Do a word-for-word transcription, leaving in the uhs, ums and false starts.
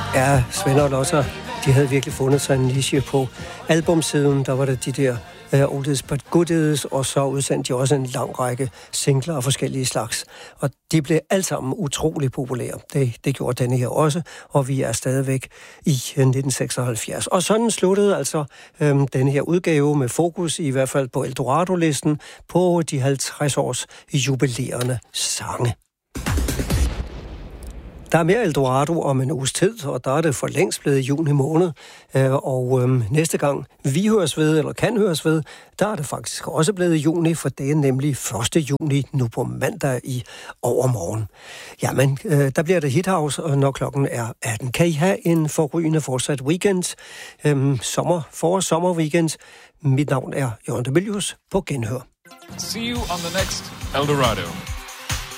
Ja, Svend og Lotta, de havde virkelig fundet sig en niche på albumsiden. Der var der de der uh, oldies but goodies, og så udsendte de også en lang række singler af forskellige slags. Og de blev alle sammen utrolig populære. Det, det gjorde denne her også, og vi er stadigvæk i nitten seksoghalvfjerds. Og sådan sluttede altså øhm, denne her udgave med fokus i hvert fald på Eldorado-listen på de halvtreds års jubilerende sange. Der er mere Eldorado om en uges tid, og der er det for længst blevet juni måned. Og øhm, næste gang vi høres ved, eller kan høres ved, der er det faktisk også blevet juni, for det er nemlig første juni nu på mandag i overmorgen. Jamen, øh, der bliver det Hithouse, når klokken er atten. Kan I have en forrygende fortsat weekend? Øhm, sommer, for sommerweekend. Mit navn er Jørgen de Mylius på Genhør. See you on the next Eldorado.